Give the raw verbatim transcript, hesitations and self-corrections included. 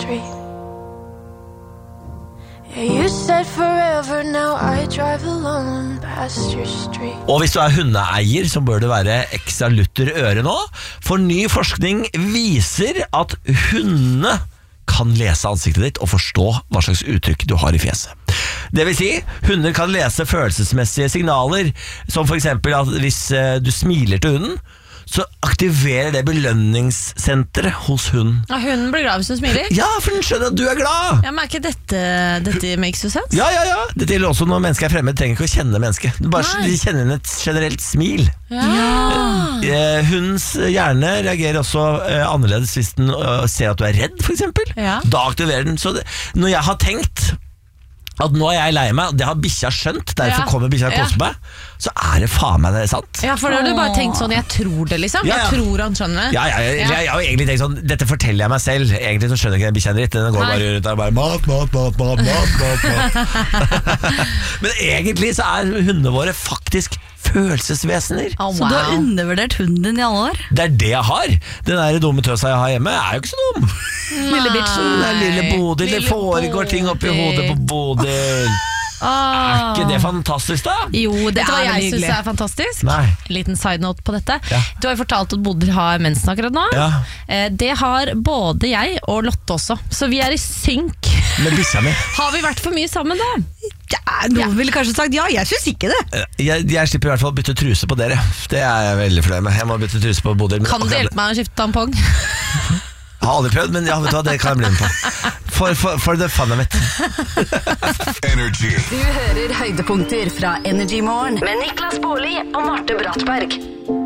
street. Yeah, you said forever, now I drive alone past your street. Og hvis du er hundeeier, så bør det være ekstra lutter øre nå, for ny forskning viser at hundene kan lese ansiktet ditt og forstå hva slags uttrykk du har i fjeset. Det vil si, hunder kan lese følelsesmessige signaler, som for eksempel at hvis du smiler til hunden, så aktiverer det belønningssenteret hos hunden. Ja, hunden blir glad hvis du smiler? Ja, for den skjønner at du er glad. Ja, men er ikke dette, dette makes you sense? Ja, ja, ja. Dette gjelder også når mennesker er fremme, trenger ikke å kjenne mennesket. Bare de kjenner en et generelt smil. Ja. Eh, hundens hjerne reagerer også eh, annerledes hvis den uh, ser at du er redd, for eksempel. Ja. Da aktiverer den. Så det, når jeg har tenkt at nå er jeg lei meg, det har bikkja skjønt, derfor ja. kommer bikkja og koser meg, så er det faen meg det sant. Ja, for da har du bare tenkt sånn, jeg tror det liksom. Ja, ja. Jeg tror han skjønner det. Ja, ja, ja, jeg, jeg har egentlig tenkt sånn, dette forteller jeg meg selv. Egentlig så skjønner ikke den bikkja en dritt. Den går Nei. bare rundt der, bare mat, mat, mat, mat, mat, mat, mat. Men egentlig så er hundene våre faktisk følelsesvesener. Oh, wow. Så du har undervurdert hunden din i alle år? Det er det jeg har. Den der dumme tøsa jeg har hjemme er jo ikke så dum. Lille bitchen. Det er lille Bodil. Det Lille foregår ting oppi hodet på Bodil. Er ikke det fantastisk da? Jo, det er er hva jeg veldig synes hyggelig. er fantastisk. Nei. En liten side note på dette. Ja. Du har jo fortalt at Bodil har mensen akkurat nå. Ja. Eh, Det har både jeg og Lotte også. Så vi er i synk. Med bikkja mi. Har vi vært for mye sammen da? Ja, noen ville kanskje sagt ja, jeg synes ikke det. Jeg, jeg slipper i hvert fall å bytte truse på dere. Det er jeg veldig fornøyd med. Jeg må bytte truse på Bodil. Men Kan du akkurat- hjelpe meg å skifte tampong? Jeg har aldri prøvd, men ja, vet du hva, det kan jeg bli med på. For, for, for det funnet mitt. Energy. Du hører høydepunkter fra Energy Morgen med Niklas Baarli og Marte Brattberg.